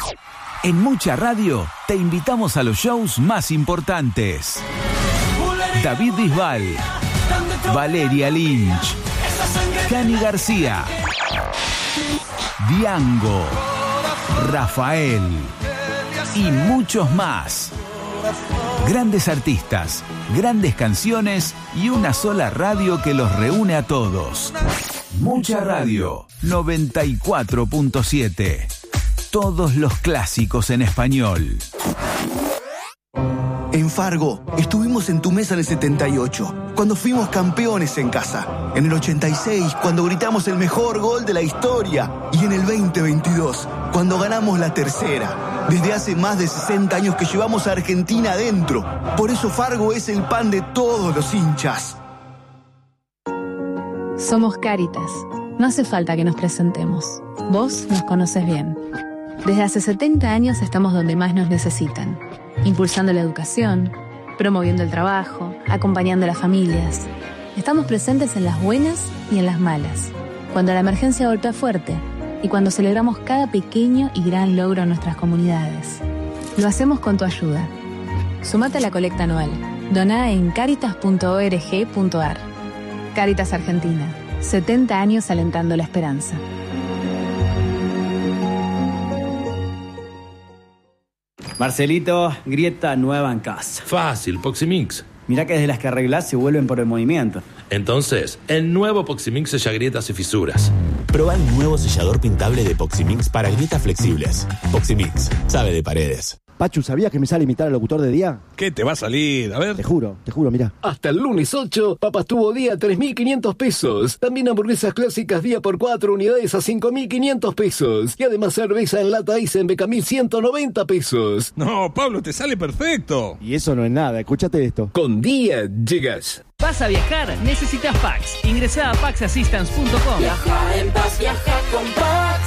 En Mucha Radio te invitamos a los shows más importantes. David Bisbal, Valeria Lynch, Cani García, Diango, Rafael y muchos más. Grandes artistas, grandes canciones y una sola radio que los reúne a todos. Mucha Radio 94.7. Todos los clásicos en español. En Fargo, estuvimos en tu mesa en el 78, cuando fuimos campeones en casa. En el 86, cuando gritamos el mejor gol de la historia. Y en el 2022, cuando ganamos la tercera. Desde hace más de 60 años que llevamos a Argentina adentro. Por eso Fargo es el pan de todos los hinchas. Somos Cáritas. No hace falta que nos presentemos. Vos nos conoces bien. Desde hace 70 años estamos donde más nos necesitan. Impulsando la educación, promoviendo el trabajo, acompañando a las familias. Estamos presentes en las buenas y en las malas. Cuando la emergencia golpea fuerte y cuando celebramos cada pequeño y gran logro en nuestras comunidades. Lo hacemos con tu ayuda. Sumate a la colecta anual. Doná en caritas.org.ar. Cáritas Argentina. 70 años alentando la esperanza. Marcelito, grieta nueva en casa. Fácil, Poximix. Mirá que desde las que arreglás se vuelven por el movimiento. Entonces, el nuevo Poximix sella grietas y fisuras. Proba el nuevo sellador pintable de Poximix para grietas flexibles. Poximix, sabe de paredes. Pachu, ¿sabías que me sale imitar al locutor de día? ¿Qué te va a salir? A ver. Te juro, mirá. Hasta el lunes 8, papas tuvo día 3.500 pesos. También hamburguesas clásicas día por 4 unidades a 5.500 pesos. Y además cerveza en lata Eisenbeck 190 pesos. No, Pablo, te sale perfecto. Y eso no es nada, escúchate esto. Con día llegas. ¿Vas a viajar? Necesitas Pax. Ingresá a paxassistance.com. Viaja en paz, viaja con Pax.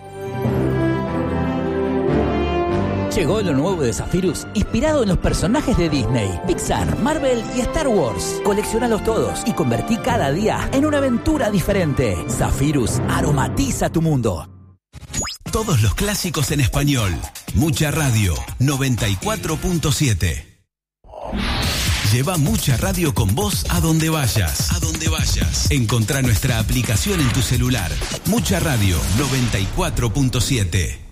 Llegó lo nuevo de Zephyrus, inspirado en los personajes de Disney, Pixar, Marvel y Star Wars. Colecciónalos todos y convertí cada día en una aventura diferente. Zephyrus aromatiza tu mundo. Todos los clásicos en español. Mucha Radio 94.7. Lleva Mucha Radio con vos a donde vayas. A donde vayas. Encontrá nuestra aplicación en tu celular. Mucha Radio 94.7.